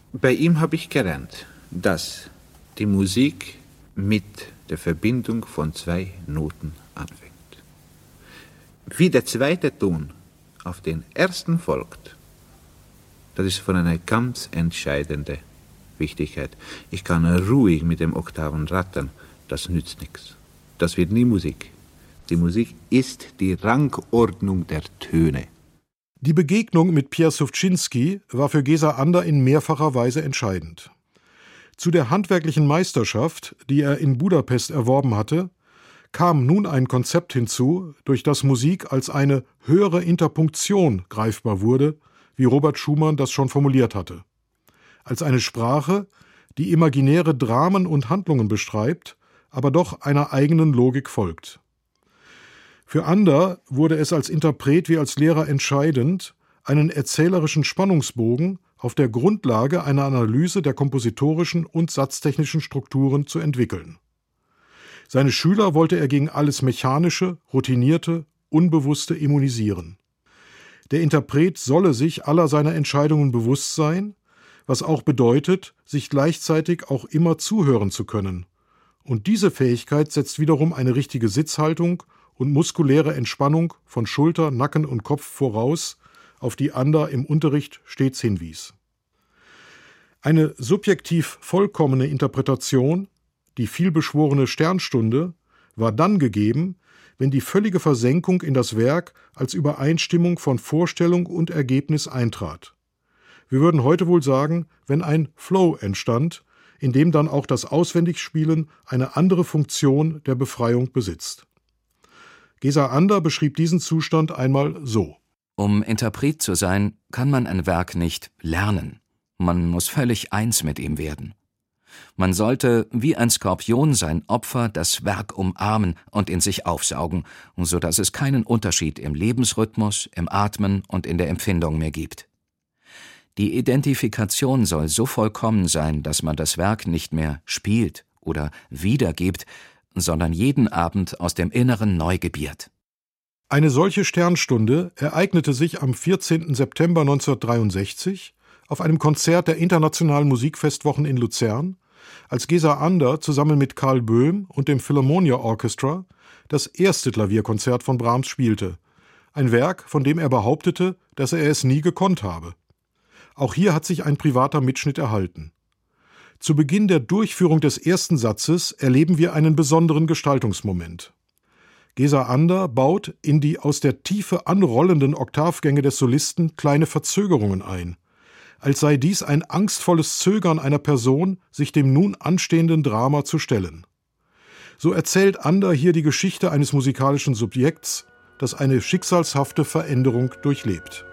Bei ihm habe ich gelernt, dass die Musik mit der Verbindung von zwei Noten anfängt. Wie der zweite Ton auf den ersten folgt, das ist von einer ganz entscheidenden Wichtigkeit. Ich kann ruhig mit dem Oktaven rattern, das nützt nichts. Das wird nie Musik. Die Musik ist die Rangordnung der Töne. Die Begegnung mit Pierre Sufczynski war für Gesa Ander in mehrfacher Weise entscheidend. Zu der handwerklichen Meisterschaft, die er in Budapest erworben hatte, kam nun ein Konzept hinzu, durch das Musik als eine höhere Interpunktion greifbar wurde, wie Robert Schumann das schon formuliert hatte. Als eine Sprache, die imaginäre Dramen und Handlungen beschreibt, aber doch einer eigenen Logik folgt. Für Ander wurde es als Interpret wie als Lehrer entscheidend, einen erzählerischen Spannungsbogen auf der Grundlage einer Analyse der kompositorischen und satztechnischen Strukturen zu entwickeln. Seine Schüler wollte er gegen alles Mechanische, Routinierte, Unbewusste immunisieren. Der Interpret solle sich aller seiner Entscheidungen bewusst sein, was auch bedeutet, sich gleichzeitig auch immer zuhören zu können. Und diese Fähigkeit setzt wiederum eine richtige Sitzhaltung und muskuläre Entspannung von Schulter, Nacken und Kopf voraus, auf die Ander im Unterricht stets hinwies. Eine subjektiv vollkommene Interpretation, die vielbeschworene Sternstunde, war dann gegeben, wenn die völlige Versenkung in das Werk als Übereinstimmung von Vorstellung und Ergebnis eintrat. Wir würden heute wohl sagen, wenn ein Flow entstand, in dem dann auch das Auswendigspielen eine andere Funktion der Befreiung besitzt. Gesa Ander beschrieb diesen Zustand einmal so: Um Interpret zu sein, kann man ein Werk nicht lernen. Man muss völlig eins mit ihm werden. Man sollte wie ein Skorpion sein Opfer das Werk umarmen und in sich aufsaugen, so dass es keinen Unterschied im Lebensrhythmus, im Atmen und in der Empfindung mehr gibt. Die Identifikation soll so vollkommen sein, dass man das Werk nicht mehr spielt oder wiedergibt, sondern jeden Abend aus dem Inneren neu gebiert. Eine solche Sternstunde ereignete sich am 14. September 1963 auf einem Konzert der Internationalen Musikfestwochen in Luzern, als Gesa Ander zusammen mit Karl Böhm und dem Philharmonia Orchestra das erste Klavierkonzert von Brahms spielte, ein Werk, von dem er behauptete, dass er es nie gekonnt habe. Auch hier hat sich ein privater Mitschnitt erhalten. Zu Beginn der Durchführung des ersten Satzes erleben wir einen besonderen Gestaltungsmoment. Gesa Ander baut in die aus der Tiefe anrollenden Oktavgänge des Solisten kleine Verzögerungen ein, als sei dies ein angstvolles Zögern einer Person, sich dem nun anstehenden Drama zu stellen. So erzählt Ander hier die Geschichte eines musikalischen Subjekts, das eine schicksalshafte Veränderung durchlebt.